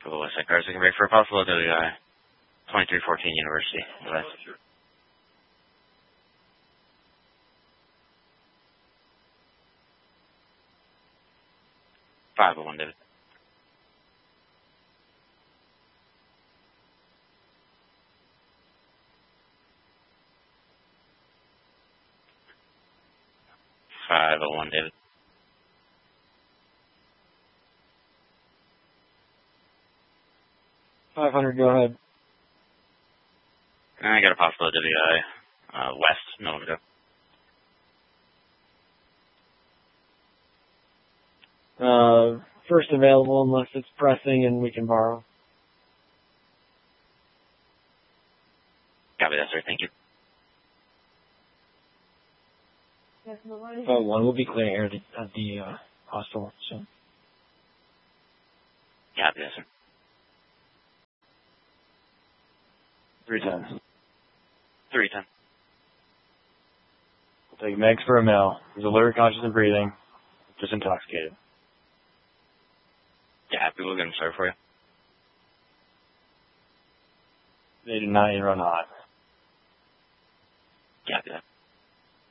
Cool. West Side Cars, we can break for a possible WI. 2314 University. US. 501, David. David. 500, go ahead. I got a possible WI. West, no one to go. First available unless it's pressing and we can borrow. Copy that, sir. Thank you. One will be clear here at the hostel soon. Copy that, sir. 310. 310. We'll take Megs for a mil. He's alert, conscious, and breathing. Just intoxicated. Yeah, happy. We'll get him started for you. They do not run hot.